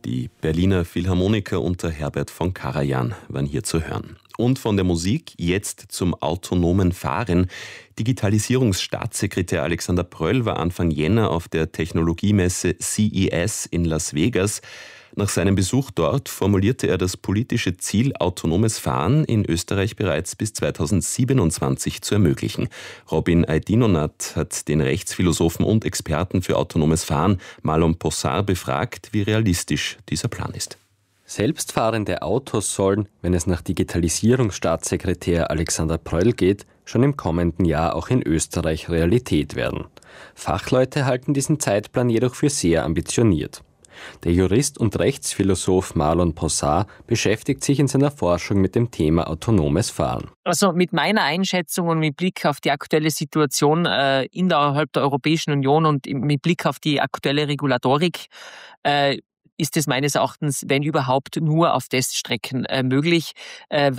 Die Berliner Philharmoniker unter Herbert von Karajan waren hier zu hören. Und von der Musik jetzt zum autonomen Fahren. Digitalisierungsstaatssekretär Alexander Pröll war Anfang Jänner auf der Technologiemesse CES in Las Vegas. Nach seinem Besuch dort formulierte er das politische Ziel, autonomes Fahren in Österreich bereits bis 2027 zu ermöglichen. Robin Aydinonath hat den Rechtsphilosophen und Experten für autonomes Fahren Marlon Possar befragt, wie realistisch dieser Plan ist. Selbstfahrende Autos sollen, wenn es nach Digitalisierungsstaatssekretär Alexander Pröll geht, schon im kommenden Jahr auch in Österreich Realität werden. Fachleute halten diesen Zeitplan jedoch für sehr ambitioniert. Der Jurist und Rechtsphilosoph Marlon Possar beschäftigt sich in seiner Forschung mit dem Thema autonomes Fahren. Also mit meiner Einschätzung und mit Blick auf die aktuelle Situation innerhalb der Europäischen Union und mit Blick auf die aktuelle Regulatorik ist es meines Erachtens, wenn überhaupt, nur auf Teststrecken möglich, weil